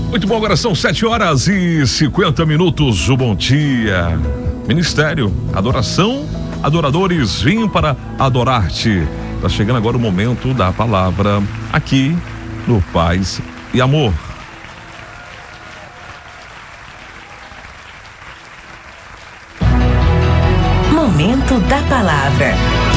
Muito bom, agora são 7h50. O bom dia. Ministério, adoração, adoradores, vim para adorar-te. Tá chegando agora o momento da palavra aqui no Paz e Amor. Momento da palavra.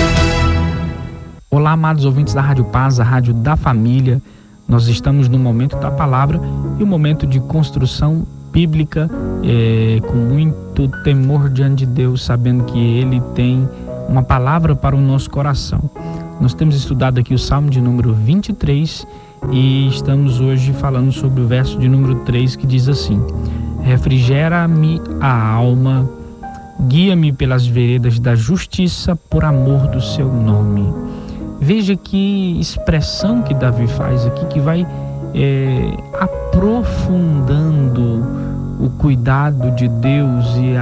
Olá, amados ouvintes da Rádio Paz, a rádio da família. Nós estamos no momento da palavra e um momento de construção bíblica, com muito temor diante de Deus, sabendo que Ele tem uma palavra para o nosso coração. Nós temos estudado aqui o Salmo de número 23 e estamos hoje falando sobre o verso de número 3, que diz assim: refrigera-me a alma, guia-me pelas veredas da justiça por amor do seu nome. Veja que expressão que Davi faz aqui, que vai aprofundando o cuidado de Deus e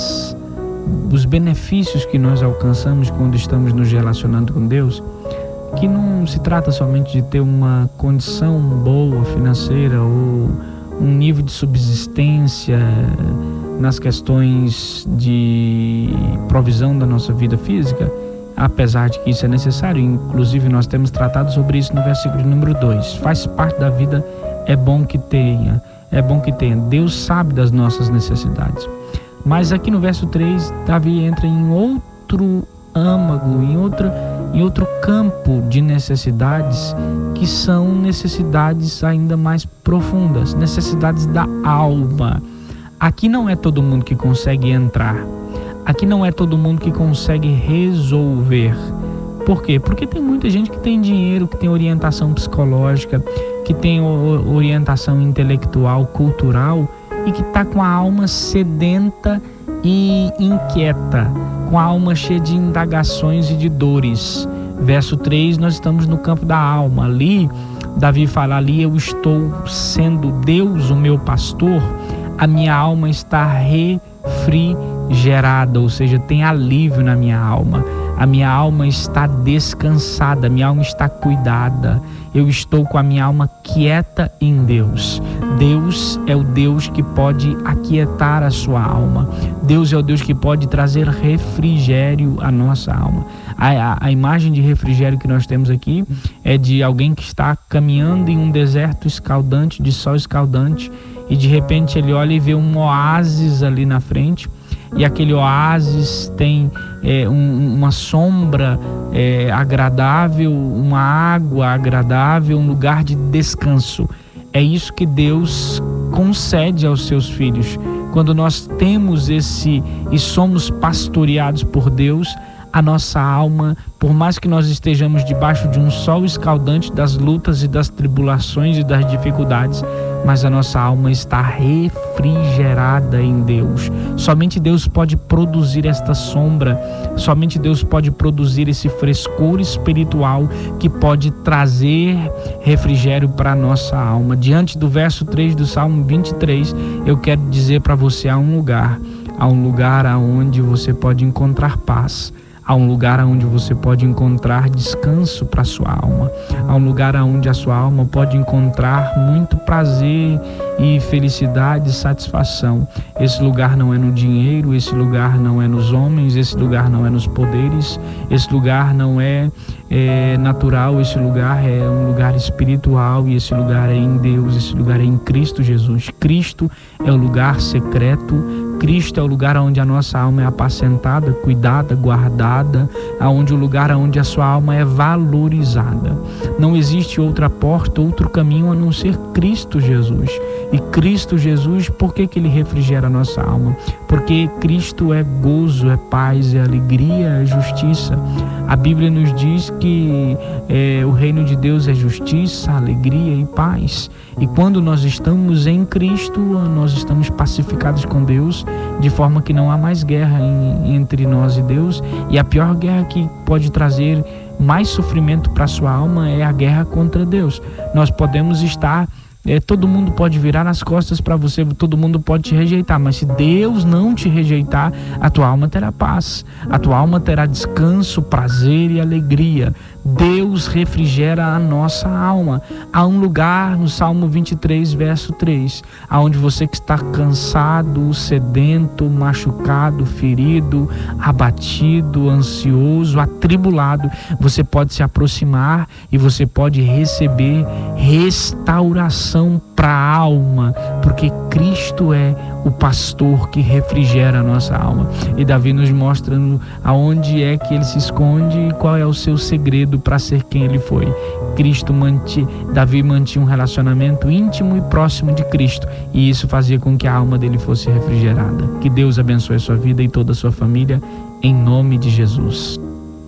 os benefícios que nós alcançamos quando estamos nos relacionando com Deus, que não se trata somente de ter uma condição boa financeira ou um nível de subsistência nas questões de provisão da nossa vida física, apesar de que isso é necessário. Inclusive nós temos tratado sobre isso no versículo número 2. Faz parte da vida, é bom que tenha. Deus sabe das nossas necessidades. Mas aqui no verso 3, Davi entra em outro âmago, em outro campo de necessidades, que são necessidades ainda mais profundas, necessidades da alma. Aqui não é todo mundo que consegue entrar. Aqui não é todo mundo que consegue resolver. Por quê? Porque tem muita gente que tem dinheiro, que tem orientação psicológica, que tem orientação intelectual, cultural, e que está com a alma sedenta e inquieta, com a alma cheia de indagações e de dores. Verso 3, nós estamos no campo da alma. Ali, Davi fala, ali eu estou sendo Deus o meu pastor, a minha alma está refrigerada, ou seja, tem alívio na minha alma. A minha alma está descansada, a minha alma está cuidada. Eu estou com a minha alma quieta em Deus. Deus é o Deus que pode aquietar a sua alma. Deus é o Deus que pode trazer refrigério à nossa alma. A imagem de refrigério que nós temos aqui é de alguém que está caminhando em um deserto escaldante, de sol escaldante, e de repente ele olha e vê um oásis ali na frente, e aquele oásis tem uma sombra agradável, uma água agradável, um lugar de descanso. É isso que Deus concede aos seus filhos. Quando nós temos e somos pastoreados por Deus, a nossa alma, por mais que nós estejamos debaixo de um sol escaldante das lutas e das tribulações e das dificuldades, mas a nossa alma está refrigerada em Deus. Somente Deus pode produzir esta sombra, somente Deus pode produzir esse frescor espiritual que pode trazer refrigério para a nossa alma. Diante do verso 3 do Salmo 23, eu quero dizer para você, há um lugar onde você pode encontrar paz. Há um lugar onde você pode encontrar descanso para a sua alma. Há um lugar onde a sua alma pode encontrar muito prazer e felicidade e satisfação. Esse lugar não é no dinheiro, esse lugar não é nos homens, esse lugar não é nos poderes, esse lugar não é natural, esse lugar é um lugar espiritual, e esse lugar é em Deus, esse lugar é em Cristo Jesus. Cristo é o lugar secreto, Cristo é o lugar onde a nossa alma é apacentada, cuidada, guardada, aonde o lugar onde a sua alma é valorizada. Não existe outra porta, outro caminho a não ser Cristo Jesus. E Cristo Jesus, por que Ele refrigera a nossa alma? Porque Cristo é gozo, é paz, é alegria, é justiça. A Bíblia nos diz que o reino de Deus é justiça, alegria e paz. E quando nós estamos em Cristo, nós estamos pacificados com Deus, de forma que não há mais guerra entre nós e Deus. E a pior guerra que pode trazer mais sofrimento para a sua alma é a guerra contra Deus. Nós podemos estar Todo mundo pode virar as costas para você, todo mundo pode te rejeitar, mas se Deus não te rejeitar, a tua alma terá paz, a tua alma terá descanso, prazer e alegria. Deus refrigera a nossa alma. Há um lugar no Salmo 23, verso 3, aonde você que está cansado, sedento, machucado, ferido, abatido, ansioso, atribulado, você pode se aproximar e você pode receber restauração para a alma, porque Cristo é o pastor que refrigera a nossa alma. E Davi nos mostra aonde é que ele se esconde e qual é o seu segredo para ser quem ele foi. Davi mantinha um relacionamento íntimo e próximo de Cristo, e isso fazia com que a alma dele fosse refrigerada. Que Deus abençoe a sua vida e toda a sua família, em nome de Jesus.